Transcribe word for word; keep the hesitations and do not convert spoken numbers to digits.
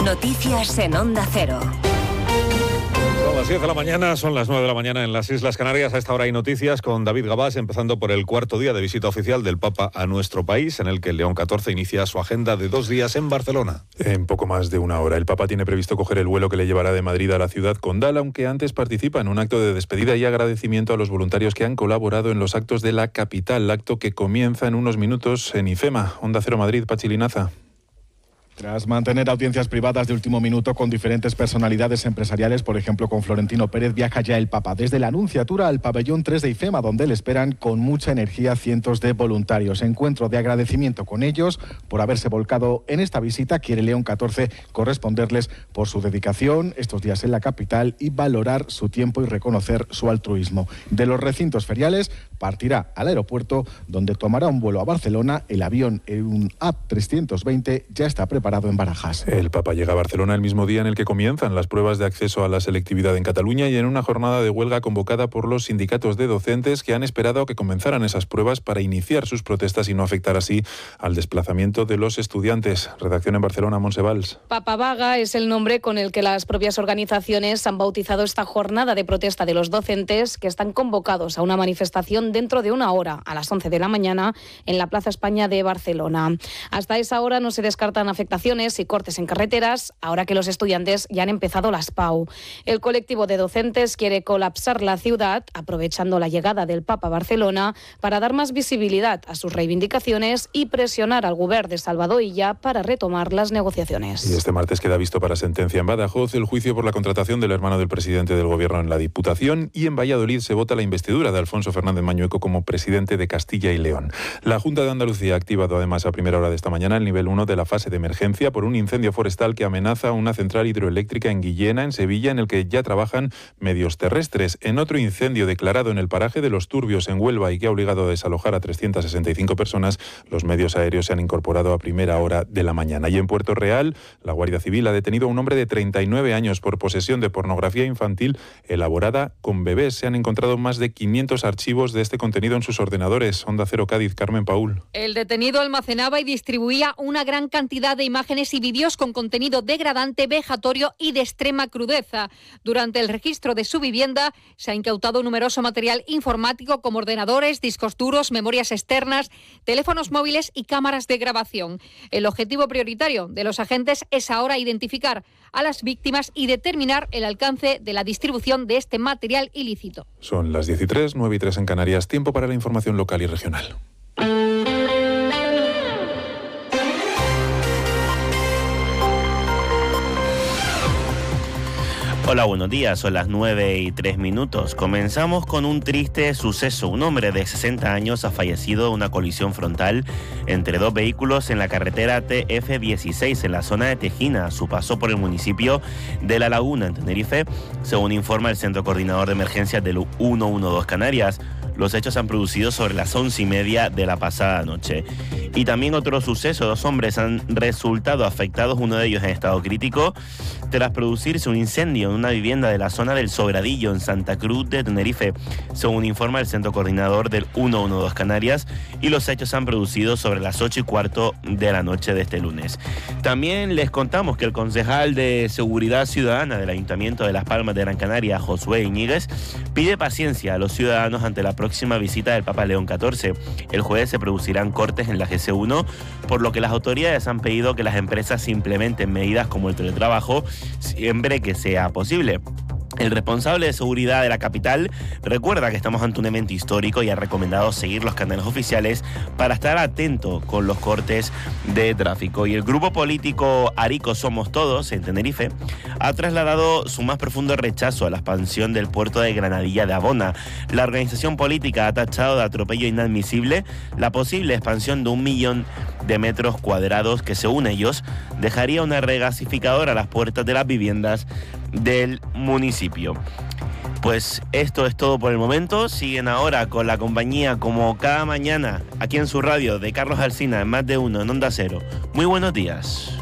Noticias en Onda Cero. Son las diez de la mañana, son las nueve de la mañana en las Islas Canarias. A esta hora hay noticias con David Gabás, empezando por el cuarto día de visita oficial del Papa a nuestro país, en el que León catorce inicia su agenda de dos días en Barcelona. En poco más de una hora, el Papa tiene previsto coger el vuelo que le llevará de Madrid a la ciudad condal, aunque antes participa en un acto de despedida y agradecimiento a los voluntarios que han colaborado en los actos de la capital, acto que comienza en unos minutos en IFEMA. Onda Cero Madrid, Pachi Linaza. Tras mantener audiencias privadas de último minuto con diferentes personalidades empresariales, por ejemplo con Florentino Pérez, viaja ya el Papa desde la Anunciatura al pabellón tres de IFEMA, donde le esperan con mucha energía cientos de voluntarios. Encuentro de agradecimiento con ellos por haberse volcado en esta visita. Quiere León catorce corresponderles por su dedicación estos días en la capital y valorar su tiempo y reconocer su altruismo. De los recintos feriales partirá al aeropuerto, donde tomará un vuelo a Barcelona. El avión, un A trescientos veinte, ya está preparado en Barajas. El Papa llega a Barcelona el mismo día en el que comienzan las pruebas de acceso a la selectividad en Cataluña y en una jornada de huelga convocada por los sindicatos de docentes que han esperado a que comenzaran esas pruebas para iniciar sus protestas y no afectar así al desplazamiento de los estudiantes. Redacción en Barcelona, Montse Valls. Papa Vaga es el nombre con el que las propias organizaciones han bautizado esta jornada de protesta de los docentes, que están convocados a una manifestación dentro de una hora, a las once de la mañana, en la Plaza España de Barcelona. Hasta esa hora no se descartan afectaciones y cortes en carreteras, ahora que los estudiantes ya han empezado las P A U. El colectivo de docentes quiere colapsar la ciudad, aprovechando la llegada del Papa a Barcelona, para dar más visibilidad a sus reivindicaciones y presionar al Govern de Salvador Illa para retomar las negociaciones. Y este martes queda visto para sentencia en Badajoz el juicio por la contratación del hermano del presidente del Gobierno en la Diputación, y en Valladolid se vota la investidura de Alfonso Fernández Mañueco como presidente de Castilla y León. La Junta de Andalucía ha activado además a primera hora de esta mañana el nivel uno de la fase de emergencia por un incendio forestal que amenaza una central hidroeléctrica en Guillena, en Sevilla, en el que ya trabajan medios terrestres. En otro incendio declarado en el paraje de Los Turbios, en Huelva, y que ha obligado a desalojar a trescientas sesenta y cinco personas, los medios aéreos se han incorporado a primera hora de la mañana. Y en Puerto Real, la Guardia Civil ha detenido a un hombre de treinta y nueve años por posesión de pornografía infantil elaborada con bebés. Se han encontrado más de quinientos archivos de este contenido en sus ordenadores. Onda Cero Cádiz, Carmen Paúl. El detenido almacenaba y distribuía una gran cantidad de imágenes y vídeos con contenido degradante, vejatorio y de extrema crudeza. Durante el registro de su vivienda se ha incautado numeroso material informático como ordenadores, discos duros, memorias externas, teléfonos móviles y cámaras de grabación. El objetivo prioritario de los agentes es ahora identificar a las víctimas y determinar el alcance de la distribución de este material ilícito. Son las diez y tres, nueve y tres en Canarias. Tiempo para la información local y regional. Hola, buenos días, son las nueve y tres minutos. Comenzamos con un triste suceso. Un hombre de sesenta años ha fallecido en una colisión frontal entre dos vehículos en la carretera T F dieciséis en la zona de Tejina, a su paso por el municipio de La Laguna, en Tenerife, según informa el Centro Coordinador de Emergencias del ciento doce Canarias. Los hechos se han producido sobre las once y media de la pasada noche. Y también otro suceso, dos hombres han resultado afectados, uno de ellos en estado crítico, tras producirse un incendio en una vivienda de la zona del Sobradillo, en Santa Cruz de Tenerife, según informa el Centro Coordinador del ciento doce Canarias, y los hechos se han producido sobre las ocho y cuarto de la noche de este lunes. También les contamos que el concejal de Seguridad Ciudadana del Ayuntamiento de Las Palmas de Gran Canaria, Josué Iñiguez, pide paciencia a los ciudadanos ante la próxima visita del Papa León catorce. El jueves se producirán cortes en la G C uno, por lo que las autoridades han pedido que las empresas implementen medidas como el teletrabajo siempre que sea posible. El responsable de seguridad de la capital recuerda que estamos ante un evento histórico y ha recomendado seguir los canales oficiales para estar atento con los cortes de tráfico. Y el grupo político Arico Somos Todos, en Tenerife, ha trasladado su más profundo rechazo a la expansión del puerto de Granadilla de Abona. La organización política ha tachado de atropello inadmisible la posible expansión de un millón de metros cuadrados que, según ellos, dejaría una regasificadora a las puertas de las viviendas del municipio. Pues esto es todo por el momento. Siguen ahora con la compañía, como cada mañana, aquí en su radio, de Carlos Alsina, en Más de Uno, en Onda Cero. Muy buenos días.